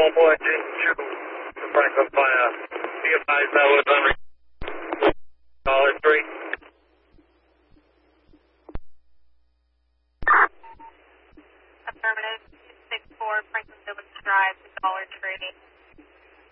for Franklin Fire. Be advised that was on Dollar Tree. Affirmative, 264 Franklin Village Drive, Dollar Tree.